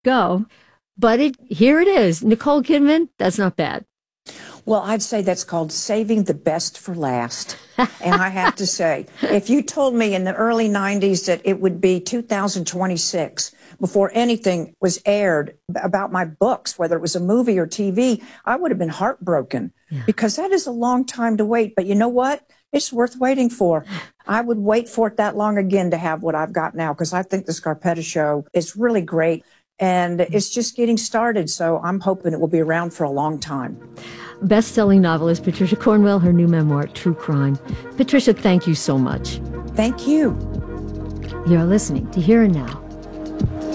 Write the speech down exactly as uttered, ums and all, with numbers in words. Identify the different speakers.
Speaker 1: go. But it here it is. Nicole Kidman, that's not bad.
Speaker 2: Well, I'd say that's called saving the best for last. And I have to say, if you told me in the early nineties that it would be two thousand twenty-six before anything was aired about my books, whether it was a movie or T V, I would have been heartbroken yeah. because that is a long time to wait. But you know what? It's worth waiting for. I would wait for it that long again to have what I've got now because I think the Scarpetta Show is really great. And it's just getting started, so I'm hoping it will be around for a long time.
Speaker 1: Best-selling novelist Patricia Cornwell, her new memoir, True Crime. Patricia, thank you so much.
Speaker 2: Thank you.
Speaker 1: You're listening to Here and Now